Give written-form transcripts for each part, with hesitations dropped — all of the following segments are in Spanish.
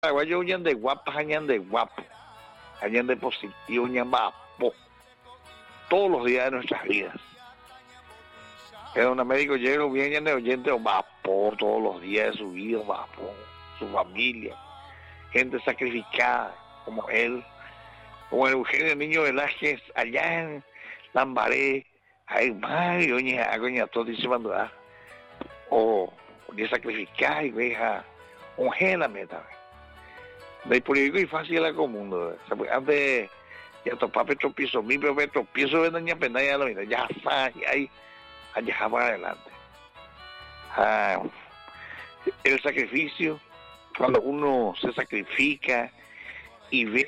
paraguayo huyan de guapas, hayan de guapo, hayan de positivo, hayan vapo, todos los días de nuestras vidas. Pero un médico llega bien de oyente, vapo todos los días de su vida, vapo, su familia, gente sacrificada como él, como el Eugenio Niño Velázquez, allá en Lambaré, hay más, y oye, hago todo dice mandar, o de sacrificar y veja, un la meta. De político y fácil la común, antes ya topar Petro Piso, mi Petro Piso de doña Pena ya lo mira, ya está, y ahí, allá para adelante. El sacrificio, cuando uno se sacrifica y ve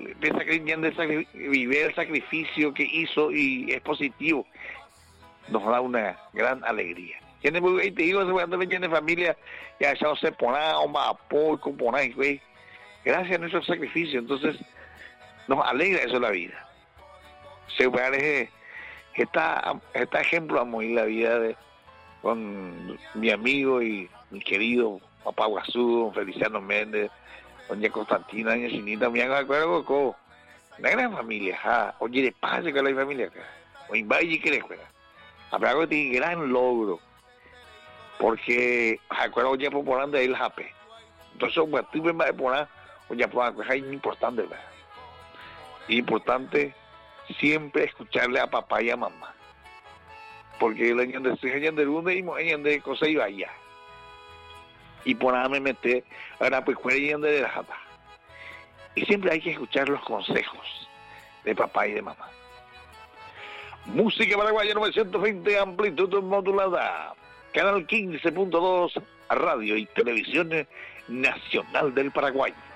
el sacrificio que hizo y es positivo, nos da una gran alegría. Y te digo, cuando tiene familia, ya no se pone a apoyo, güey. Gracias a nuestro sacrificio, entonces nos alegra eso la vida. Se parece esta ejemplo amo en la vida con mi amigo y mi querido papá Guazú, Feliciano Méndez, doña Constantina, doña Chinita, me acuerdo con una gran familia, oye, de paz con la familia acá, o en Valle que le juega. Habrá tiene gran logro, porque acuerdo oye popular de el jape. Entonces, bueno, tú me vas a poner, oye, pues es importante, ¿verdad? Y importante siempre escucharle a papá y a mamá, porque el año de luna y año de cosa iba allá. Y por nada me metí, ahora pues cuál de la jata. Y siempre hay que escuchar los consejos de papá y de mamá. Música paraguaya 920, amplitud modulada. Canal 15.2, Radio y Televisión Nacional del Paraguay.